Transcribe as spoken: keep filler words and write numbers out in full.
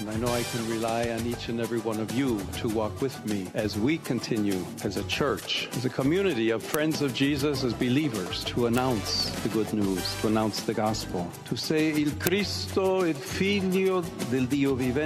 And I know I can rely on each and every one of you to walk with me as we continue as a church, as a community of friends of Jesus, as believers, to announce the good news, to announce the gospel, to say il Cristo, il Figlio del Dio vivente,